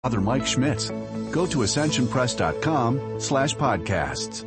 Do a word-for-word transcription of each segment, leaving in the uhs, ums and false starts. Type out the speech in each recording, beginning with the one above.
Father Mike Schmitz. Go to ascension press dot com slash podcasts.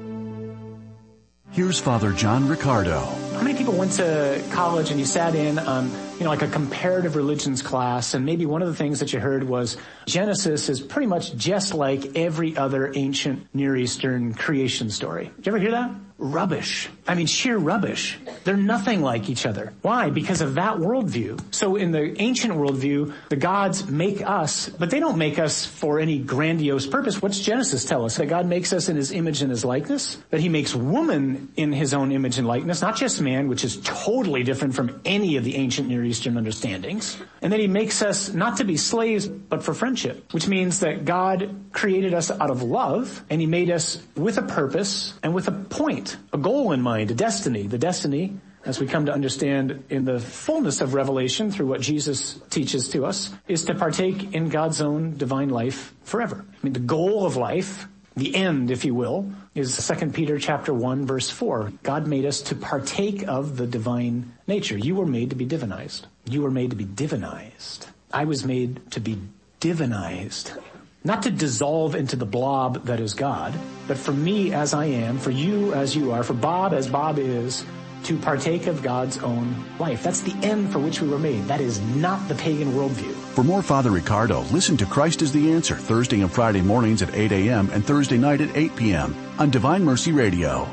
Here's Father John Riccardo. How many people went to college and you sat in on, you know, like a comparative religions class, and maybe one of the things that you heard was Genesis is pretty much just like every other ancient Near Eastern creation story. Did you ever hear that? Rubbish. I mean, sheer rubbish. They're nothing like each other. Why? Because of that worldview. So in the ancient worldview, the gods make us, but they don't make us for any grandiose purpose. What's Genesis tell us? That God makes us in his image and his likeness? That he makes woman in his own image and likeness, not just man, which is totally different from any of the ancient Near Eastern understandings. And then he makes us not to be slaves, but for friendship, which means that God created us out of love, and he made us with a purpose and with a point, a goal in mind, a destiny. The destiny, as we come to understand in the fullness of Revelation through what Jesus teaches to us, is to partake in God's own divine life forever. I mean, the goal of life, the end, if you will, is Second Peter chapter one, verse four. God made us to partake of the divine nature. You were made to be divinized. You were made to be divinized. I was made to be divinized. Not to dissolve into the blob that is God, but for me as I am, for you as you are, for Bob as Bob is, to partake of God's own life. That's the end for which we were made. That is not the pagan worldview. For more Father Riccardo, listen to Christ is the Answer Thursday and Friday mornings at eight a.m. and Thursday night at eight p.m. on Divine Mercy Radio.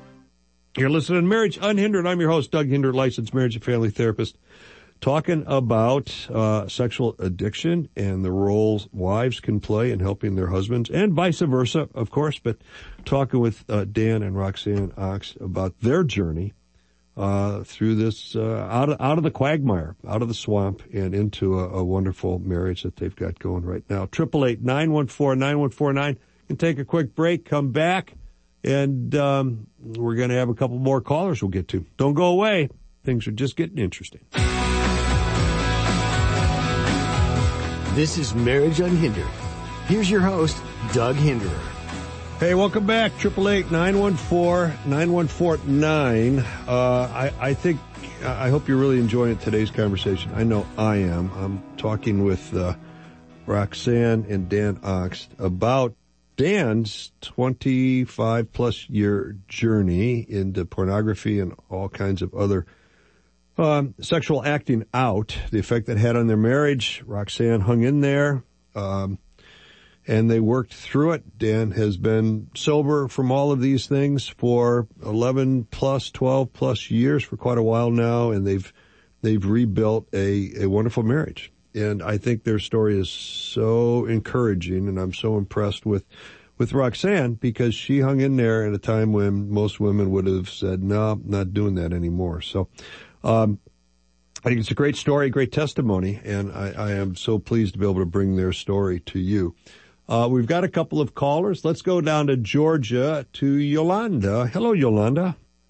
You're listening to Marriage Unhindered. I'm your host, Doug Hinder, licensed marriage and family therapist, talking about uh sexual addiction and the roles wives can play in helping their husbands, and vice versa, of course, but talking with uh, Dan and Roxanne Ox about their journey uh through this, uh out of, out of the quagmire, out of the swamp, and into a, a wonderful marriage that they've got going right now. Triple eight nine one four nine one four nine. You can take a quick break, come back, and um we're going to have a couple more callers we'll get to. Don't go away. Things are just getting interesting. This is Marriage Unhindered. Here's your host, Doug Hinderer. Hey, welcome back. Triple eight nine one four nine one four nine. Uh, I, I think, I hope you're really enjoying today's conversation. I know I am. I'm talking with uh, Roxanne and Dan Ox about Dan's twenty-five plus year journey into pornography and all kinds of other Um, sexual acting out, the effect that had on their marriage. Roxanne hung in there, um, and they worked through it. Dan has been sober from all of these things for eleven plus, twelve plus years, for quite a while now, and they've they've rebuilt a, a wonderful marriage. And I think their story is so encouraging, and I'm so impressed with with Roxanne, because she hung in there at a time when most women would have said, no, I'm not doing that anymore. So Um, I think it's a great story, great testimony, and I, I am so pleased to be able to bring their story to you. Uh, we've got a couple of callers. Let's go down to Georgia to Yolanda. Hello, Yolanda.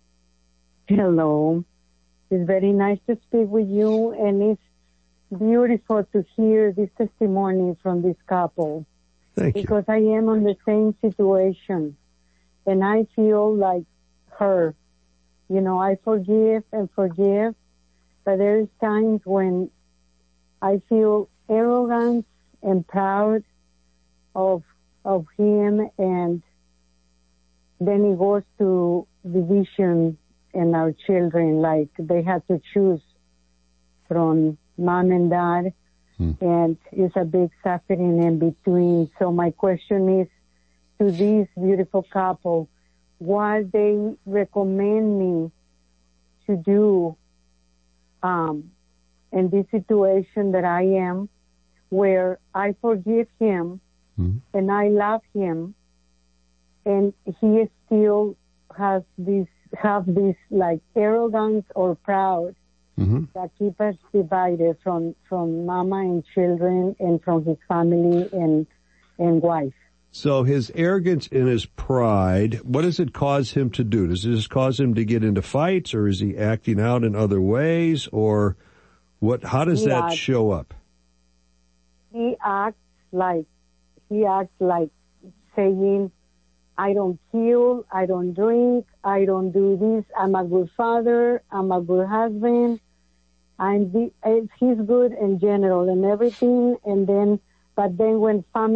Hello. It's very nice to speak with you, and it's beautiful to hear this testimony from this couple. Thank you. Because I am in the same situation, and I feel like her. You know, I forgive and forgive, but there's times when I feel arrogant and proud of of him, and then it goes to division in our children, like they have to choose from mom and dad, hmm. and it's a big suffering in between. So my question is to this beautiful couple, what they recommend me to do um, in this situation that I am, where I forgive him mm-hmm. and I love him, and he still has this have this like arrogance or proud mm-hmm. that keep us divided from from mama and children and from his family and and wife. So his arrogance and his pride, what does it cause him to do? Does this cause him to get into fights, or is he acting out in other ways, or what? How does he that acts, show up? He acts like, he acts like saying, I don't kill, I don't drink, I don't do this, I'm a good father, I'm a good husband, I'm the, he's good in general and everything, and then But then when family